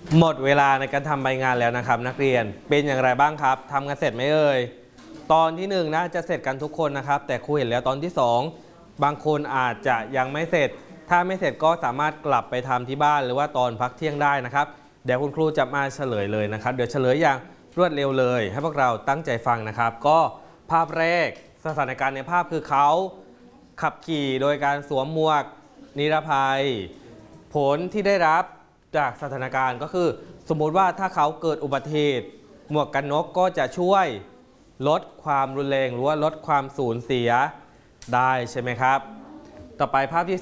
หมดเวลาในการทำใบงานแล้วนะครับนักเรียนเป็นอย่างไรบ้างครับทำกันเสร็จไหมเอ่ยตอนที่1น่าจะเสร็จกันทุกคนนะครับแต่ครูเห็นแล้วตอนที่2บางคนอาจจะยังไม่เสร็จถ้าไม่เสร็จก็สามารถกลับไปทำที่บ้านหรือว่าตอนพักเที่ยงได้นะครับเดี๋ยวคุณครูจะมาเฉลยเลยนะครับเดี๋ยวเฉลยอย่างรวดเร็วเลยให้พวกเราตั้งใจฟังนะครับก็ภาพแรกสถานการณ์ในภาพคือเขาขับขี่โดยการสวมหมวกนิรภัยผลที่ได้รับจากสถานการณ์ก็คือสมมุติว่าถ้าเขาเกิดอุบัติเหตุหมวกกันน็อกก็จะช่วยลดความรุนแรงหรือว่าลดความสูญเสียได้ใช่ไหมครับต่อไปภาพที่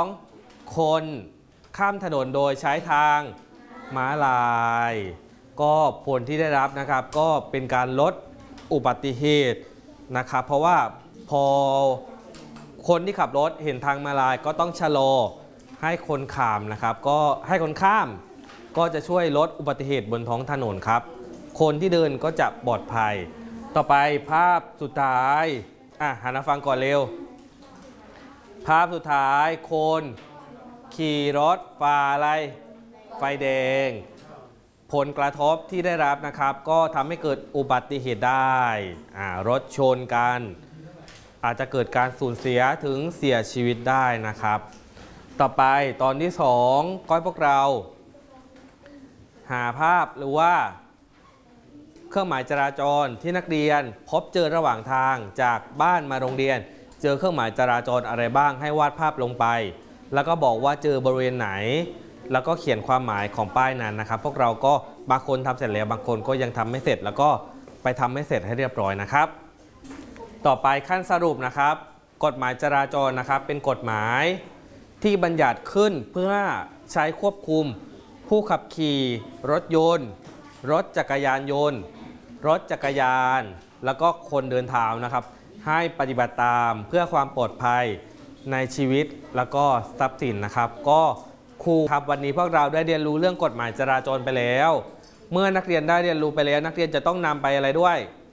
2คนข้ามถนนโดยใช้ทางม้าลายก็ผลที่ได้รับนะครับก็เป็นการลดอุบัติเหตุนะครับเพราะว่าพอคนที่ขับรถเห็นทางม้าลายก็ต้องชะลอให้คนข้ามนะครับก็ให้คนข้ามก็จะช่วยลดอุบัติเหตุบนท้องถนนครับคนที่เดินก็จะปลอดภัยต่อไปภาพสุดท้ายหันมาฟังก่อนเร็วภาพสุดท้ายคนขี่รถฝ่าอะไรไฟแดงผลกระทบที่ได้รับนะครับก็ทำให้เกิดอุบัติเหตุได้รถชนกันอาจจะเกิดการสูญเสียถึงเสียชีวิตได้นะครับต่อไปตอนที่2ก็ให้พวกเราหาภาพหรือว่าเครื่องหมายจราจรที่นักเรียนพบเจอระหว่างทางจากบ้านมาโรงเรียนเจอเครื่องหมายจราจรอะไรบ้างให้วาดภาพลงไปแล้วก็บอกว่าเจอบริเวณไหนแล้วก็เขียนความหมายของป้ายนั้นนะครับพวกเราก็บางคนทำเสร็จแล้วบางคนก็ยังทำไม่เสร็จแล้วก็ไปทำไม่เสร็จให้เรียบร้อยนะครับต่อไปขั้นสรุปนะครับกฎหมายจราจรนะครับเป็นกฎหมายที่บัญญัติขึ้นเพื่อใช้ควบคุมผู้ขับขี่รถยนต์รถจักรยานยนต์รถจักรยานแล้วก็คนเดินเท้านะครับให้ปฏิบัติตามเพื่อความปลอดภัยในชีวิตแล้วก็ทรัพย์สินนะครับก็ครูครับวันนี้พวกเราได้เรียนรู้เรื่องกฎหมายจราจรไปแล้วเมื่อนักเรียนได้เรียนรู้ไปแล้วนักเรียนจะต้องนำไปอะไรด้วย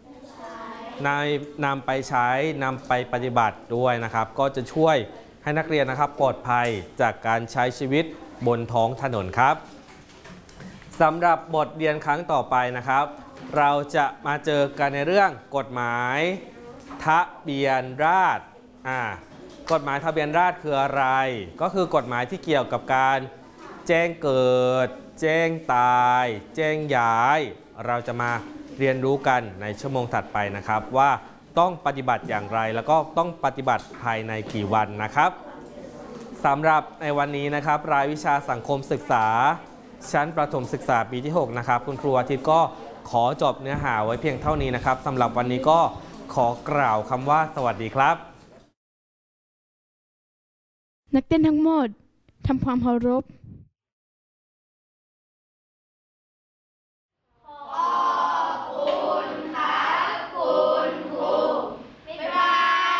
นำไปใช้นำไปปฏิบัติด้วยนะครับก็จะช่วยให้นักเรียนนะครับปลอดภัยจากการใช้ชีวิตบนท้องถนนครับสำหรับบทเรียนครั้งต่อไปนะครับเราจะมาเจอกันในเรื่องกฎหมายทะเบียนราษฎร์กฎหมายทะเบียนราษฎร์คืออะไรก็คือกฎหมายที่เกี่ยวกับการแจ้งเกิดแจ้งตายแจ้งย้ายเราจะมาเรียนรู้กันในชั่วโมงถัดไปนะครับว่าต้องปฏิบัติอย่างไรแล้วก็ต้องปฏิบัติภายในกี่วันนะครับสำหรับในวันนี้นะครับรายวิชาสังคมศึกษาชั้นประถมศึกษาปีที่6นะครับคุณครูอาทิตย์ก็ขอจบเนื้อหาไว้เพียงเท่านี้นะครับสำหรับวันนี้ก็ขอกล่าวคำว่าสวัสดีครับนักเต้นทั้งหมดทำความเคารพ